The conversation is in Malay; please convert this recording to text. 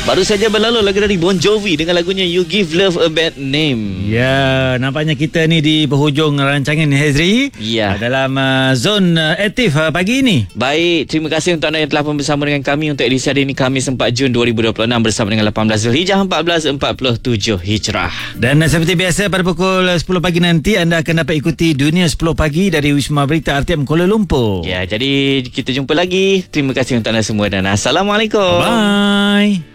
Baru saja berlalu lagu dari Bon Jovi dengan lagunya You Give Love a Bad Name. Ya, nampaknya kita ni di penghujung rancangan ni, Hazri. Ya. Dalam zon aktif pagi ini. Baik, terima kasih untuk anda yang telah bersama dengan kami untuk edisi hari ini, Khamis 4 Jun 2026 bersama dengan 18 Zulhijjah 1447 Hijrah. Dan seperti biasa pada pukul 10 pagi nanti anda akan dapat ikuti Dunia 10 Pagi dari Wisma Berita RTM Kuala Lumpur. Ya, jadi kita jumpa lagi. Terima kasih untuk anda semua dan Assalamualaikum. Bye.